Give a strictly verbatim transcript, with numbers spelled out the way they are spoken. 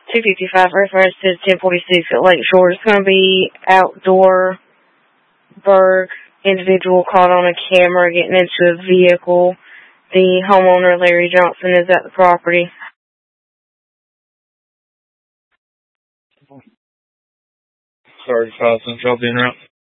two fifty-five reference to ten forty-six at Lakeshore. It's going to be outdoor Berg individual caught on a camera getting into a vehicle. The homeowner, Larry Johnson, is at the property. Sorry, Carson, y'all be interrupted.